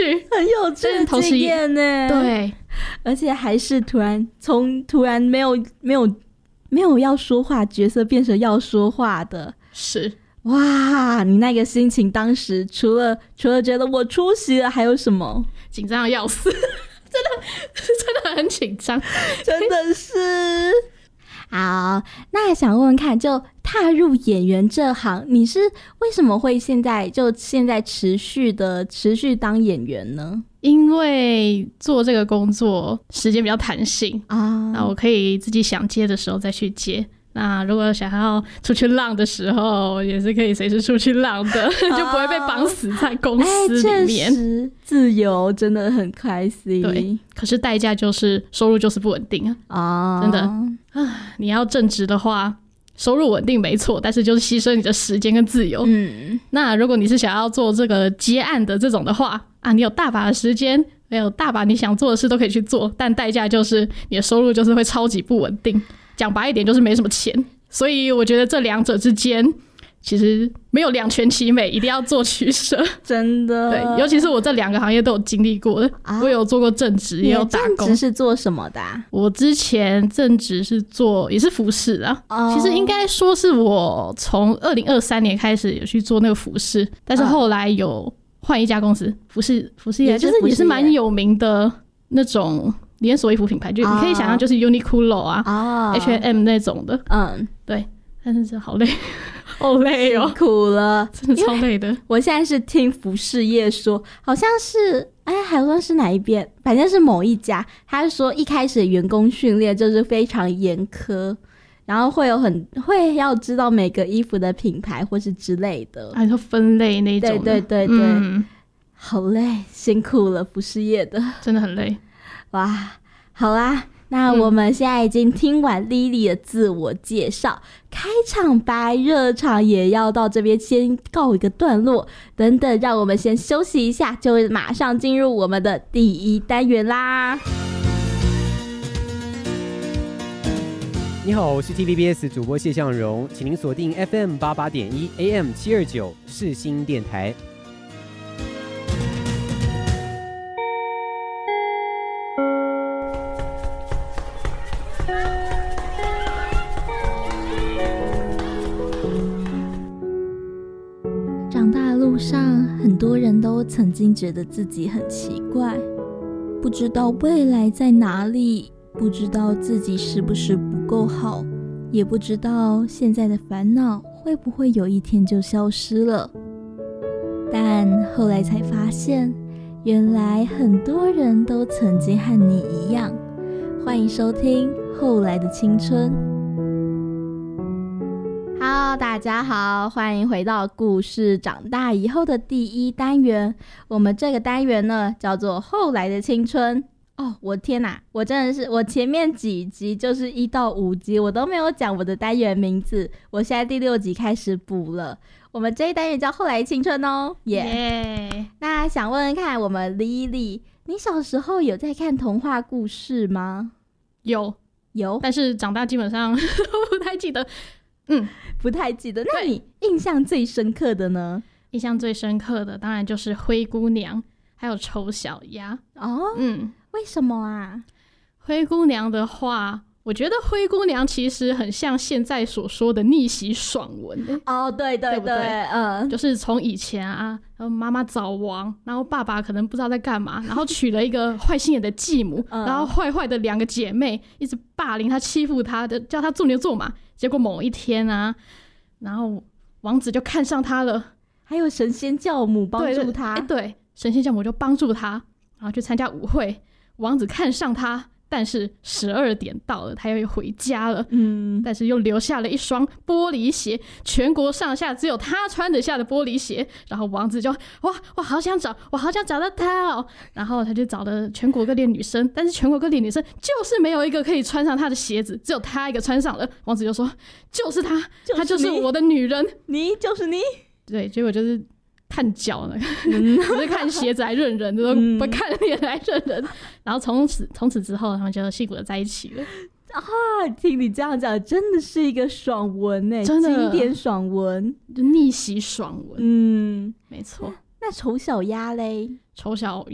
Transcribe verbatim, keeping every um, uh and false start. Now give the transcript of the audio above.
趣， 很有趣的经验呢。 对， 而且还是突然从突然没有没有没有要说话角色变成要说话的， 是哇！你那个心情当时除了除了觉得我出席了，还有什么？ 紧张的要死，真的真的很紧张， 真的是。好，那想问问看，就踏入演员这行，你是为什么会现在就现在持续的持续当演员呢？ 因为做这个工作时间比较弹性啊， 那我可以自己想接的时候再去接。那如果想要出去浪的时候，也是可以随时出去浪的，哦、就不会被绑死在公司里面。 确实，自由真的很开心。 对，可是代价就是收入就是不稳定啊！ 啊， 真的啊，你要正职的话，收入稳定没错，但是就是牺牲你的时间跟自由。嗯，那如果你是想要做这个接案的这种的话啊，你有大把的时间，没有大把你想做的事都可以去做，但代价就是你的收入就是会超级不稳定。讲白一点就是没什么钱，所以我觉得这两者之间其实没有两全其美，一定要做取舍。 真的， 对，尤其是我这两个行业都有经历过的、啊、我有做过正职，也有打工。 正职是做什么的、啊？ 我之前正职是做也是服饰啊、哦、其实应该说是我从二零二三年开始有去做那个服饰，但是后来有换一家公司，服饰服饰业就是也是蛮有名的那种连锁衣服品牌，就你可以想象就是 Uniqlo 啊、哦、H and M 那种的。嗯，对，但是真的好累，好累哦， 辛苦了， 真的超累的。 我现在是听服饰业说，好像是哎，好像是哪一边，反正是某一家，他是说一开始的员工训练就是非常严苛，然后会有很会要知道每个衣服的品牌或是之类的， 还有分类那种的。 对对对对、嗯，好累，辛苦了，服饰业的， 真的很累。 哇，好啦，那我们现在已经听完 Lily 的自我介绍、嗯、开场白热场也要到这边先告一个段落，等等让我们先休息一下，就马上进入我们的第一单元啦。 你好，我是 T V B S 主播谢向荣，请您锁定 F M 八八点一 A M 七二九世新电台。 长大的路上，很多人都曾经觉得自己很奇怪，不知道未来在哪里，不知道自己是不是不够好，也不知道现在的烦恼会不会有一天就消失了。但后来才发现，原来很多人都曾经和你一样。欢迎收听《后来的青春》。Hello， 大家好，欢迎回到故事长大以后的第一单元。我们这个单元呢，叫做《后来的青春》。哦，我天哪，我真的是，我前面几集就是一到五集，我都没有讲我的单元名字，我现在第六集开始补了。我们这一单元叫《后来的青春》哦，耶、yeah. yeah. 那想问问看，我们 Lily， 你小时候有在看童话故事吗？ 有， 有， 但是长大基本上不太记得。嗯， 不太记得。那你印象最深刻的呢？ 印象最深刻的当然就是灰姑娘还有丑小鸭。 哦，嗯，为什么啊？ 灰姑娘的话，我觉得灰姑娘其实很像现在所说的逆袭爽文。 哦，对对 对, 对, 对，嗯， 就是从以前啊，然后妈妈早亡，然后爸爸可能不知道在干嘛，然后娶了一个坏心眼的继母，嗯、然后坏坏的两个姐妹一直霸凌她、欺负她的，叫她做牛做马。结果某一天啊，然后王子就看上她了， 还有神仙教母帮助她。 对, 对，神仙教母就帮助她，然后去参加舞会。王子看上她，但是十二点到了，他又回家了。嗯，但是又留下了一双玻璃鞋，全国上下只有他穿得下的玻璃鞋。然后王子就哇，我好想找，我好想找到他哦。然后他就找了全国各地女生，但是全国各地女生就是没有一个可以穿上他的鞋子，只有他一个穿上了。王子就说：“就是他，就是他就是我的女人， 你就是你。” 对，结果就是看脚呢，嗯、不是看鞋子来认人，嗯、不看脸来认人。然后从此从此之后，他们就幸福的在一起了。 啊，听你这样讲，真的是一个爽文哎，真的经典爽文， 就逆袭爽文。 嗯， 没错。 那丑小鸭嘞？ 丑小